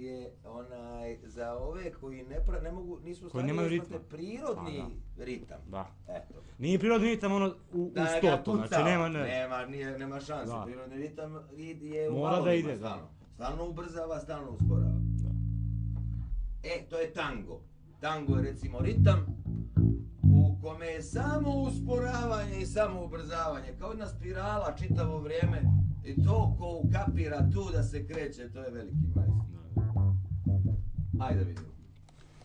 je za ove koji ne mogu, nisu koji nemaju stavili ritma. Prirodni ritam. Da. Eto. Nije prirodni ritam ono u stotu, znači nema šanse. Da. Prirodni ritam je u mora valovima da ide, stalno. da. Stalno ubrzava, stalno usporava. Da. To je tango. Tango je recimo ritam u kome je samo usporavanje i samo ubrzavanje, kao jedna spirala čitavo vrijeme i to ko ukapira tu da se kreće, to je veliki majstor. Ajde vidimo.